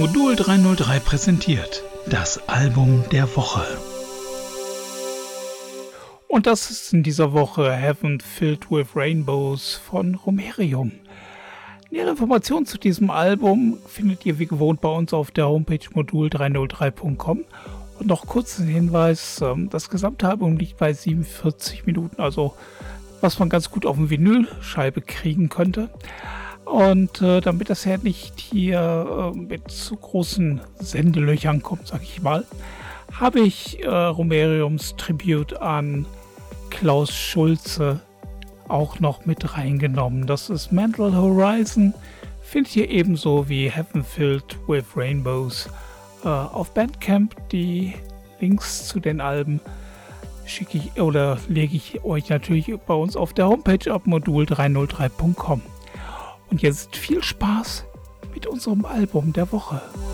Modul 303 präsentiert das Album der Woche. Und das ist in dieser Woche Heaven Filled with Rainbows von Romerium. Nähere Informationen zu diesem Album findet ihr wie gewohnt bei uns auf der Homepage modul303.com. Und noch kurz ein Hinweis, das gesamte Album liegt bei 47 Minuten, also was man ganz gut auf eine Vinylscheibe kriegen könnte. Und damit das ja nicht hier mit zu großen Sendelöchern kommt, sag ich mal, habe ich Romeriums Tribute an Klaus Schulze auch noch mit reingenommen. Das ist Mental Horizon, findet ihr ebenso wie Heaven Filled with Rainbows auf Bandcamp. Die Links zu den Alben lege ich euch natürlich bei uns auf der Homepage ab modul303.com. Und jetzt viel Spaß mit unserem Album der Woche.